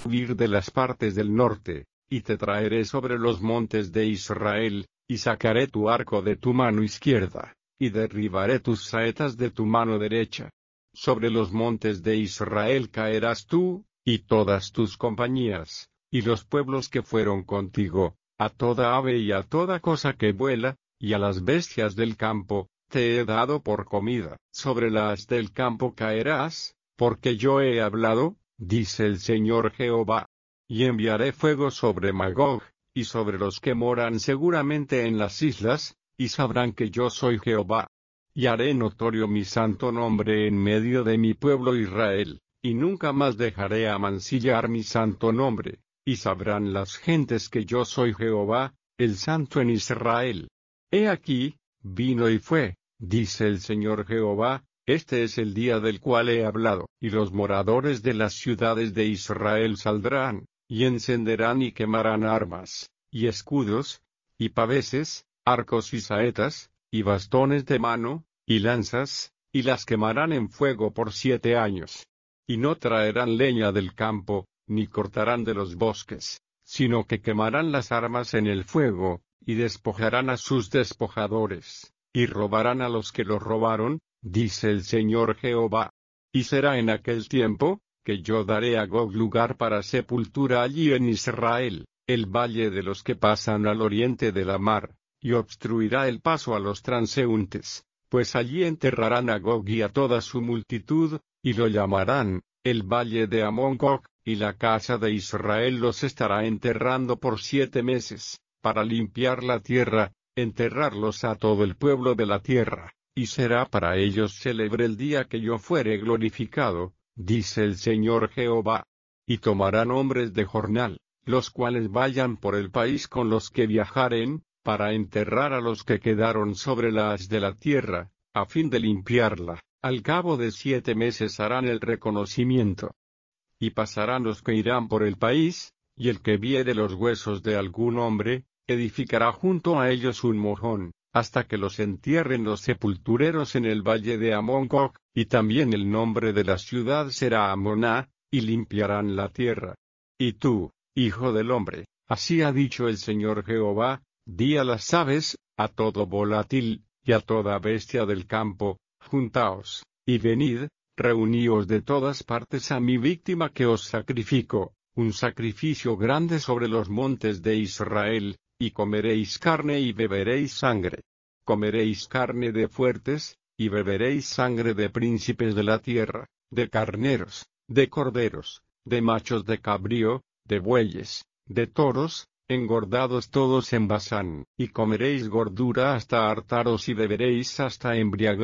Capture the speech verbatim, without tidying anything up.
subir de las partes del norte, y te traeré sobre los montes de Israel, y sacaré tu arco de tu mano izquierda, y derribaré tus saetas de tu mano derecha. Sobre los montes de Israel caerás tú, y todas tus compañías, y los pueblos que fueron contigo, a toda ave y a toda cosa que vuela, y a las bestias del campo, te he dado por comida. Sobre las del campo caerás, porque yo he hablado, dice el Señor Jehová. Y enviaré fuego sobre Magog, y sobre los que moran seguramente en las islas, y sabrán que yo soy Jehová. Y haré notorio mi santo nombre en medio de mi pueblo Israel, y nunca más dejaré amancillar mi santo nombre, y sabrán las gentes que yo soy Jehová, el santo en Israel. He aquí, vino y fue, dice el Señor Jehová, este es el día del cual he hablado, y los moradores de las ciudades de Israel saldrán, y encenderán y quemarán armas, y escudos, y paveses, arcos y saetas, y bastones de mano, y lanzas, y las quemarán en fuego por siete años. Y no traerán leña del campo, ni cortarán de los bosques, sino que quemarán las armas en el fuego, y despojarán a sus despojadores, y robarán a los que los robaron, dice el Señor Jehová. Y será en aquel tiempo, que yo daré a Gog lugar para sepultura allí en Israel, el valle de los que pasan al oriente de la mar, y obstruirá el paso a los transeúntes, pues allí enterrarán a Gog y a toda su multitud, y lo llamarán, el valle de Amón-Gog, y la casa de Israel los estará enterrando por siete meses, para limpiar la tierra, enterrarlos a todo el pueblo de la tierra, y será para ellos célebre el día que yo fuere glorificado, dice el Señor Jehová. Y tomarán hombres de jornal, los cuales vayan por el país con los que viajaren, para enterrar a los que quedaron sobre la haz de la tierra, a fin de limpiarla. Al cabo de siete meses harán el reconocimiento. Y pasarán los que irán por el país, y el que viere los huesos de algún hombre, edificará junto a ellos un mojón, hasta que los entierren los sepultureros en el valle de Amón-Gog, y también el nombre de la ciudad será Amoná, y limpiarán la tierra. Y tú, hijo del hombre, así ha dicho el Señor Jehová, di a las aves, a todo volátil, y a toda bestia del campo, juntaos, y venid, reuníos de todas partes a mi víctima que os sacrifico, un sacrificio grande sobre los montes de Israel, y comeréis carne y beberéis sangre. Comeréis carne de fuertes, y beberéis sangre de príncipes de la tierra, de carneros, de corderos, de machos de cabrío, de bueyes, de toros, engordados todos en Basán, y comeréis gordura hasta hartaros y beberéis hasta embriagaros.